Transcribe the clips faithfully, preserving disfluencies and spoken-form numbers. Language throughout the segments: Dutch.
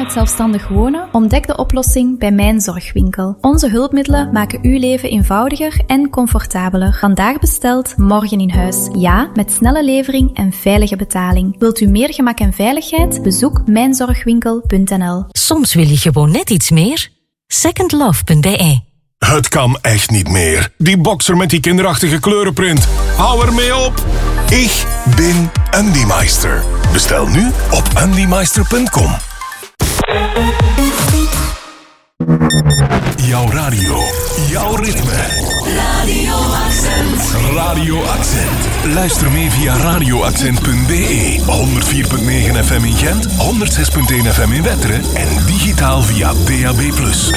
met zelfstandig wonen? Ontdek de oplossing bij Mijn Zorgwinkel. Onze hulpmiddelen maken uw leven eenvoudiger en comfortabeler. Vandaag besteld, morgen in huis. Ja, met snelle levering en veilige betaling. Wilt u meer gemak en veiligheid? Bezoek mijn zorgwinkel punt n l. Soms wil je gewoon net iets meer. second love punt b e. Het kan echt niet meer. Die boxer met die kinderachtige kleurenprint. Hou ermee op. Ik ben Andymeister. Bestel nu op andymeister punt com. Jouw radio. Jouw ritme. Radio Accent. Radio Accent. Luister mee via radio accent punt b e. honderd vier komma negen F M in Gent, honderd zes komma één F M in Wetteren en digitaal via D A B plus.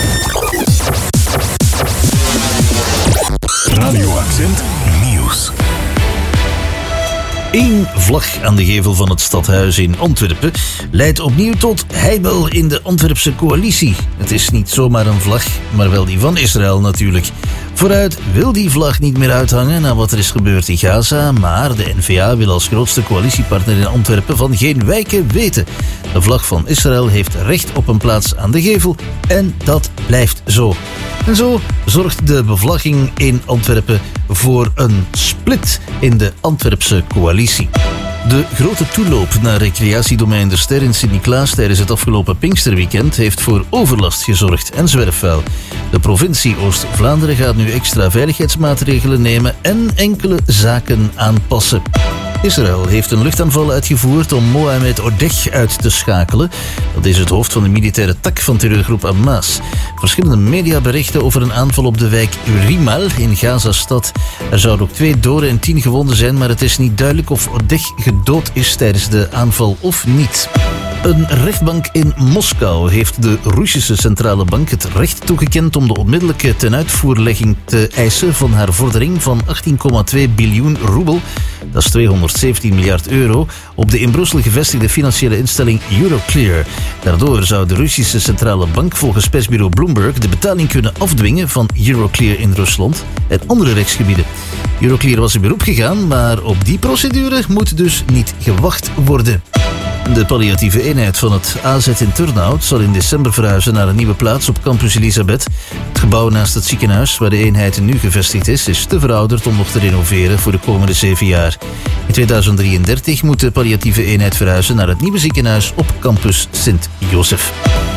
Radio Accent Nieuws. Eén vlag aan de gevel van het stadhuis in Antwerpen leidt opnieuw tot heibel in de Antwerpse coalitie. Het is niet zomaar een vlag, maar wel die van Israël natuurlijk. Vooruit wil die vlag niet meer uithangen na wat er is gebeurd in Gaza, maar de N V A wil als grootste coalitiepartner in Antwerpen van geen wijken weten. De vlag van Israël heeft recht op een plaats aan de gevel en dat blijft zo. En zo zorgt de bevlagging in Antwerpen voor een split in de Antwerpse coalitie. De grote toeloop naar recreatiedomein De Ster in Sint-Niklaas tijdens het afgelopen Pinksterweekend heeft voor overlast gezorgd en zwerfvuil. De provincie Oost-Vlaanderen gaat nu extra veiligheidsmaatregelen nemen en enkele zaken aanpassen. Israël heeft een luchtaanval uitgevoerd om Mohamed Odeh uit te schakelen. Dat is het hoofd van de militaire tak van terreurgroep Hamas. Verschillende media berichten over een aanval op de wijk Rimal in Gaza-stad. Er zouden ook twee doden en tien gewonden zijn, maar het is niet duidelijk of Odeh gedood is tijdens de aanval of niet. Een rechtbank in Moskou heeft de Russische centrale bank het recht toegekend om de onmiddellijke tenuitvoerlegging te eisen van haar vordering van achttien komma twee biljoen roebel, dat is tweehonderdzeventien miljard euro, op de in Brussel gevestigde financiële instelling Euroclear. Daardoor zou de Russische centrale bank volgens persbureau Bloomberg de betaling kunnen afdwingen van Euroclear in Rusland en andere rechtsgebieden. Euroclear was in beroep gegaan, maar op die procedure moet dus niet gewacht worden. De palliatieve eenheid van het A Z in Turnhout zal in december verhuizen naar een nieuwe plaats op Campus Elisabeth. Het gebouw naast het ziekenhuis waar de eenheid nu gevestigd is, is te verouderd om nog te renoveren voor de komende zeven jaar. In tweeduizend drieëndertig moet de palliatieve eenheid verhuizen naar het nieuwe ziekenhuis op Campus Sint-Joseph.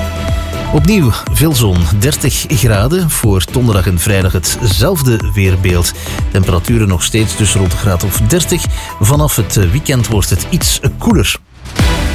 Opnieuw veel zon, dertig graden. Voor donderdag en vrijdag hetzelfde weerbeeld. Temperaturen nog steeds dus rond de graad of dertig. Vanaf het weekend wordt het iets koeler.